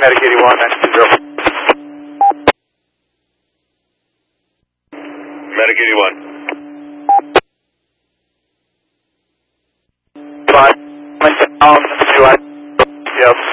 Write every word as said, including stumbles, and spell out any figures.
Medic eighty-one, nine two zero. Medic eighty-one. Five, down, two, yes.